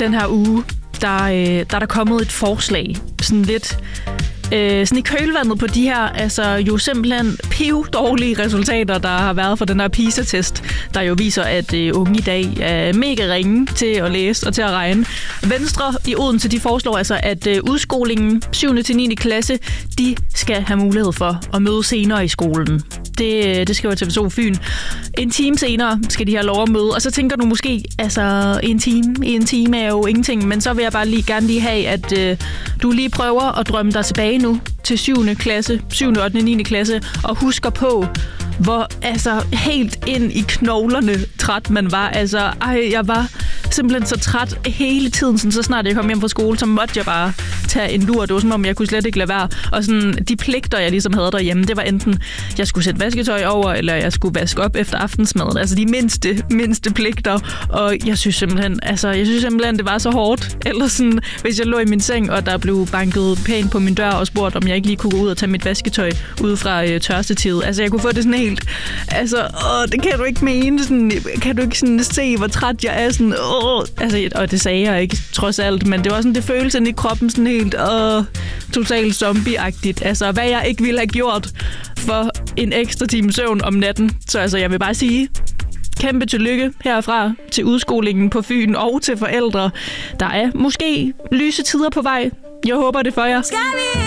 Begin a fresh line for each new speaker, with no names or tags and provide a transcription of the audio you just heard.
den her uge, der er der kommet et forslag. Sådan lidt sådan i kølvandet på de her, altså jo simpelthen pivdårlige resultater, der har været for den her PISA-test, der jo viser, at unge i dag er mega ringe til at læse og til at regne. Venstre i Odense, de foreslår altså, at udskolingen 7. til 9. klasse, de skal have mulighed for at møde senere i skolen. Det skriver TV2 Fyn. En time senere skal de have lov at møde, og så tænker du måske, altså en time er jo ingenting, men så vil jeg bare gerne lige have, at du lige prøver at drømme dig tilbage nu til 7. klasse, 7., 8., 9. klasse, og husker på, hvor helt ind i knoglerne træt man var. Jeg var simpelthen så træt hele tiden, sådan, så snart jeg kom hjem fra skole, så måtte jeg bare tage en lur. Det var som om, jeg kunne slet ikke lade være. Og sådan, de pligter, jeg ligesom havde derhjemme, det var enten, jeg skulle sætte vasketøj over, eller jeg skulle vaske op efter aftensmaden. Altså de mindste pligter. Og jeg synes simpelthen, det var så hårdt. Eller sådan, hvis jeg lå i min seng, og der blev banket pænt på min dør og spurgt, om jeg ikke lige kunne gå ud og tage mit vasketøj ud fra tørstetivet. Altså jeg kunne få det sådan helt, det kan du ikke mene. Sådan, kan du ikke sådan se, hvor træt jeg er? Sådan, og det sagde jeg ikke, trods alt, men det var sådan, det føles ind i kroppen sådan helt, totalt zombie-agtigt. Altså, hvad jeg ikke ville have gjort for en ekstra time søvn om natten. Så jeg vil bare sige, kæmpe tillykke herfra til udskolingen på Fyn og til forældre. Der er måske lyse tider på vej. Jeg håber det for jer.